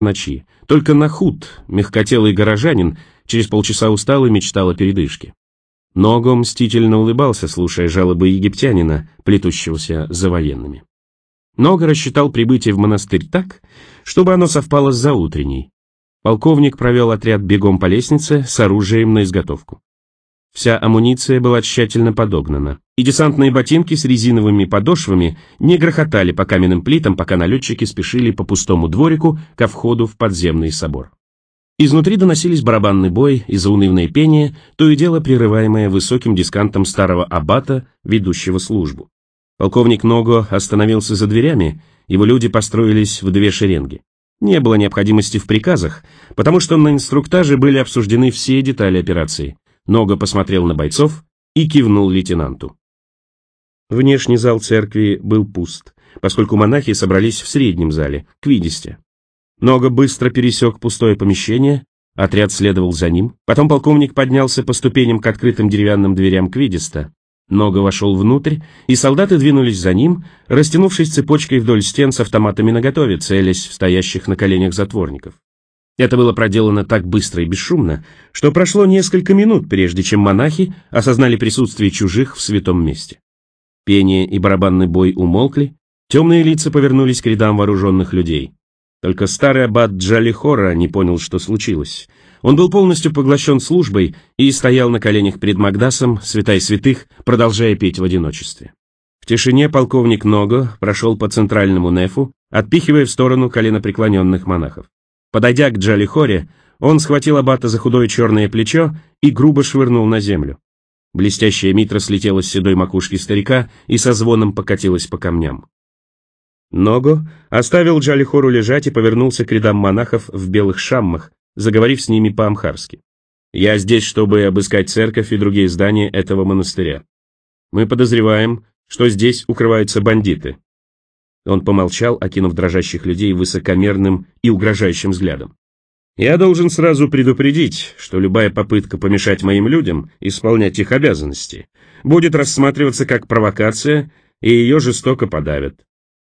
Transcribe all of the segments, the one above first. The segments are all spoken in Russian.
ночи. Только Нахут, мягкотелый горожанин, через полчаса устал и мечтал о передышке. Ного мстительно улыбался, слушая жалобы египтянина, плетущегося за военными. Ного рассчитал прибытие в монастырь так, чтобы оно совпало с заутренней. Полковник провел отряд бегом по лестнице с оружием на изготовку. Вся амуниция была тщательно подогнана, и десантные ботинки с резиновыми подошвами не грохотали по каменным плитам, пока налетчики спешили по пустому дворику ко входу в подземный собор. Изнутри доносились барабанный бой и заунывное пение, то и дело прерываемое высоким дискантом старого аббата, ведущего службу. Полковник Ного остановился за дверями, его люди построились в две шеренги. Не было необходимости в приказах, потому что на инструктаже были обсуждены все детали операции. Ного посмотрел на бойцов и кивнул лейтенанту. Внешний зал церкви был пуст, поскольку монахи собрались в среднем зале, квидисте. Ного быстро пересек пустое помещение, отряд следовал за ним, потом полковник поднялся по ступеням к открытым деревянным дверям квидиста. Ного вошел внутрь, и солдаты двинулись за ним, растянувшись цепочкой вдоль стен с автоматами наготове, целясь в стоящих на коленях затворников. Это было проделано так быстро и бесшумно, что прошло несколько минут, прежде чем монахи осознали присутствие чужих в святом месте. Пение и барабанный бой умолкли, темные лица повернулись к рядам вооруженных людей. Только старый аббат Джалихора не понял, что случилось. Он был полностью поглощен службой и стоял на коленях перед Магдасом, святай святых, продолжая петь в одиночестве. В тишине полковник Ного прошел по центральному нефу, отпихивая в сторону коленопреклоненных монахов. Подойдя к Джалихоре, он схватил аббата за худое черное плечо и грубо швырнул на землю. Блестящая митра слетела с седой макушки старика и со звоном покатилась по камням. Ного оставил Джалихору лежать и повернулся к рядам монахов в белых шаммах, заговорив с ними по-амхарски. «Я здесь, чтобы обыскать церковь и другие здания этого монастыря. Мы подозреваем, что здесь укрываются бандиты». Он помолчал, окинув дрожащих людей высокомерным и угрожающим взглядом. «Я должен сразу предупредить, что любая попытка помешать моим людям исполнять их обязанности будет рассматриваться как провокация, и ее жестоко подавят».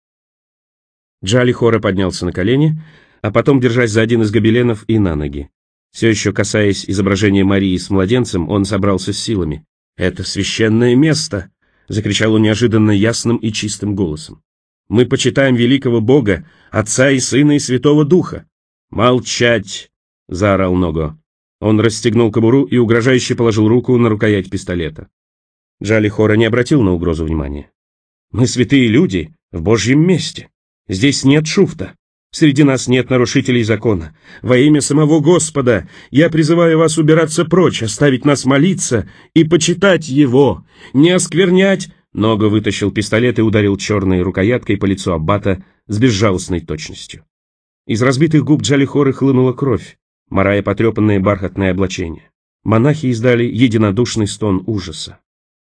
Джалихора поднялся на колени, а потом, держась за один из гобеленов, и на ноги. Все еще касаясь изображения Марии с младенцем, он собрался с силами. «Это священное место!» — закричал он неожиданно ясным и чистым голосом. «Мы почитаем великого Бога, Отца и Сына и Святого Духа!» «Молчать!» — заорал Ного. Он расстегнул кобуру и угрожающе положил руку на рукоять пистолета. Джалихора не обратил на угрозу внимания. «Мы святые люди в Божьем месте. Здесь нет шуфта. Среди нас нет нарушителей закона. Во имя самого Господа я призываю вас убираться прочь, оставить нас молиться и почитать Его, не осквернять». Ного вытащил пистолет и ударил черной рукояткой по лицу аббата с безжалостной точностью. Из разбитых губ Джалихоры хлынула кровь, марая потрепанное бархатное облачение. Монахи издали единодушный стон ужаса.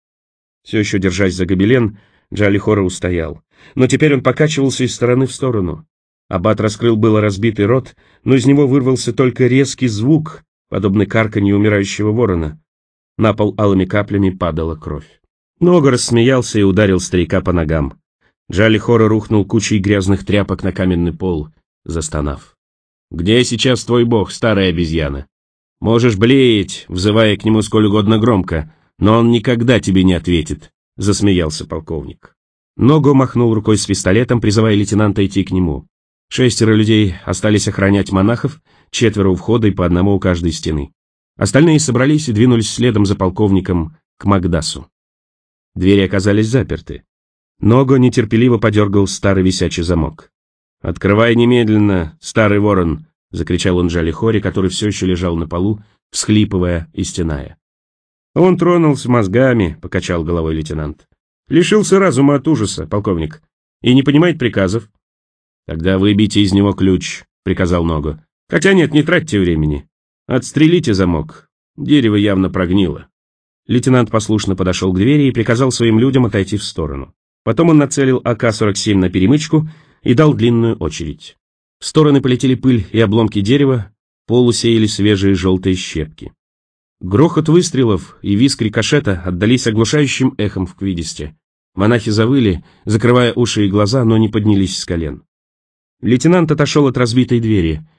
Все еще держась за гобелен, Джалихора устоял, но теперь он покачивался из стороны в сторону. Аббат раскрыл было разбитый рот, но из него вырвался только резкий звук, подобный карканью умирающего ворона. На пол алыми каплями падала кровь. Ного рассмеялся и ударил старика по ногам. Джалихора рухнул кучей грязных тряпок на каменный пол, застонав. «Где сейчас твой бог, старая обезьяна? Можешь блеять, взывая к нему сколь угодно громко, но он никогда тебе не ответит», — засмеялся полковник. Ного махнул рукой с пистолетом, призывая лейтенанта идти к нему. 6 людей остались охранять монахов, 4 у входа и по одному у каждой стены. Остальные собрались и двинулись следом за полковником к Магдасу. Двери оказались заперты. Ного нетерпеливо подергал старый висячий замок. «Открывай немедленно, старый ворон!» — закричал он Джалихоре, который все еще лежал на полу, всхлипывая и стеная. «Он тронулся мозгами», — покачал головой лейтенант. «Лишился разума от ужаса, полковник, и не понимает приказов». «Тогда выбейте из него ключ», — приказал Ного. «Хотя нет, не тратьте времени. Отстрелите замок. Дерево явно прогнило». Лейтенант послушно подошел к двери и приказал своим людям отойти в сторону. Потом он нацелил АК-47 на перемычку и дал длинную очередь. В стороны полетели пыль и обломки дерева, пол усеяли свежие желтые щепки. Грохот выстрелов и визг рикошета отдались оглушающим эхом в квидисте. Монахи завыли, закрывая уши и глаза, но не поднялись с колен. Лейтенант отошел от разбитой двери.